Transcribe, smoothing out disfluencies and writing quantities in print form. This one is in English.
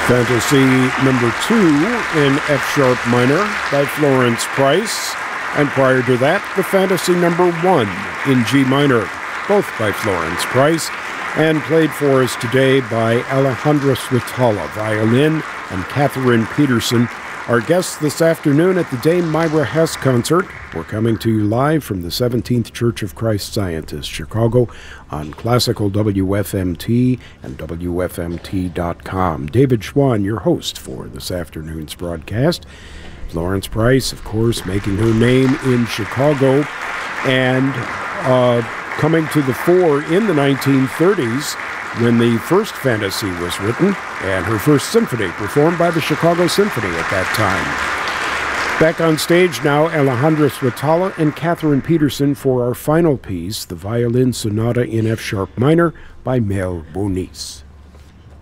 Fantasy number 2 in F-sharp minor by Florence Price. And prior to that, the Fantasy number 1 in G minor, both by Florence Price, and played for us today by Alejandra Switala, violin, and Catherine Peterson. Our guests this afternoon at the Dame Myra Hess concert. We're coming to you live from the 17th Church of Christ Scientist, Chicago, on Classical WFMT and WFMT.com. David Schwann, your host for this afternoon's broadcast. Florence Price, of course, making her name in Chicago and coming to the fore in the 1930s when the first Fantasy was written and her first symphony performed by the Chicago Symphony at that time. Back on stage now, Alejandra Switala and Catherine Peterson for our final piece, the Violin Sonata in F-sharp minor by Mel Bonis.